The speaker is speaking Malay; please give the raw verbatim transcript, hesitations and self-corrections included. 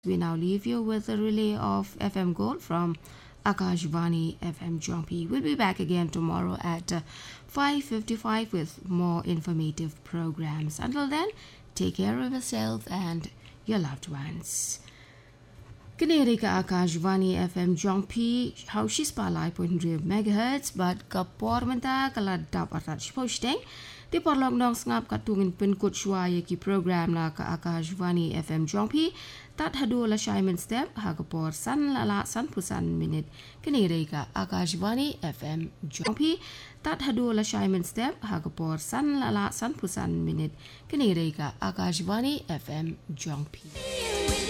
We now leave you with a relay of F M Gold from Akashvani F M Jompi. We'll be back again tomorrow at uh, five fifty-five with more informative programs. Until then, take care of yourself and your loved ones. Kaniri ka Akashvani F M Jompi hausis palai point five megahertz but kapor menta kala dap atat posting di porlog nong ngap katungin pen kut shwaya ki program na ka Akashvani F M Jompi tat hadu la shaimen step hagapor san lala san pusan minute Kaniri ka Akashvani F M Jompi tat hadu la shaimen step hagapor san lala san pusan minute Kaniri ka Akashvani F M Jompi.